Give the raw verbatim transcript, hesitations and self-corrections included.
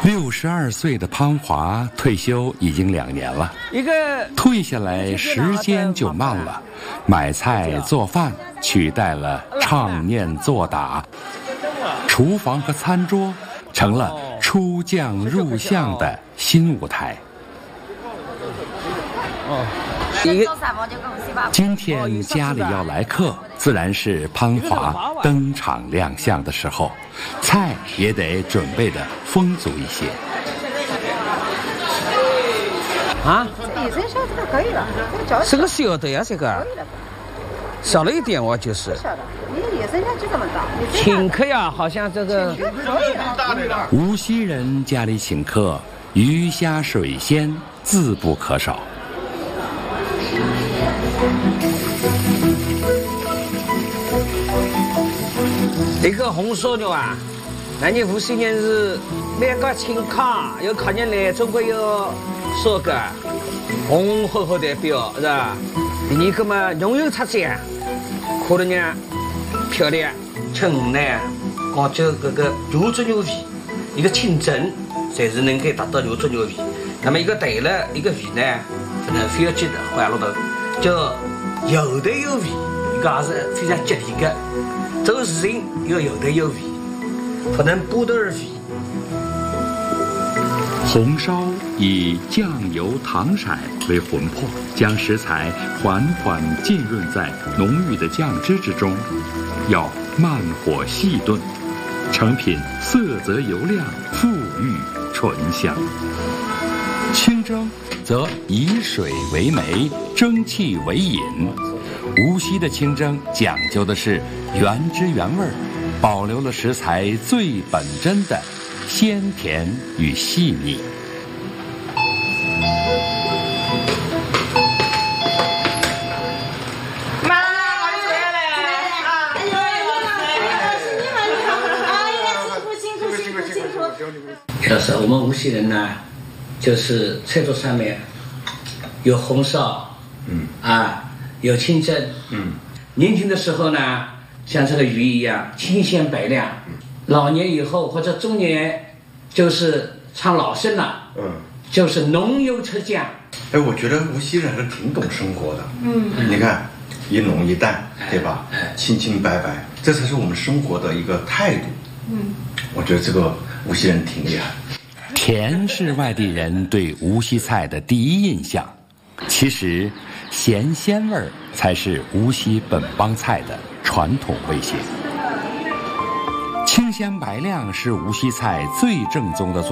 六十二岁的潘华退休已经两年了， 一个退下来时间就慢了，买菜做饭取代了唱念做打，厨房和餐桌成了出将入相的新舞台。 哦， 今天家里要来客，自然是潘华登场亮相的时候，菜也得准备的丰足一些。 啊， 一升小的可以了， 这个小的呀，这个少了一点，我就是小的，你一升小就这么大。 请客呀，好像这个无锡人家里请客，鱼虾水鲜自不可少。 这个红烧肉啊，那你无锡人是每个请客，有客人来，中国有说个红火火的表是吧？你个嘛容易出街，可能呢漂亮、称呢，讲究这个肉质有味，一个清蒸才是能够达到肉质有味。那么一个对了，一个味呢，可能非要记得换了头，叫有的有味，一个也是非常吉利的。做事情要有的有味，不能不得而为。 红烧以酱油、糖色为魂魄，将食材缓缓浸润在浓郁的酱汁之中，要慢火细炖，成品色泽油亮，馥郁醇香。清蒸则以水为媒，蒸汽为引。无锡的清蒸讲究的是原汁原味，保留了食材最本真的鲜甜与细腻。 妈，我回来了！哎呦，是你们好！哎呀，辛苦辛苦辛苦辛苦！ 就是我们无锡人呢，就是菜桌上面有红烧，嗯啊。有清蒸，嗯，年轻的时候呢，像这个鱼一样清鲜白亮，嗯，老年以后或者中年，就是唱老生了，嗯，就是浓油赤酱。 哎，我觉得无锡人还是挺懂生活的，嗯，你看一浓一淡，对吧？哎，清清白白，这才是我们生活的一个态度。嗯，我觉得这个无锡人挺厉害。 甜是外地人对无锡菜的第一印象，其实咸鲜味儿才是无锡本帮菜的传统味型。清鲜白亮是无锡菜最正宗的做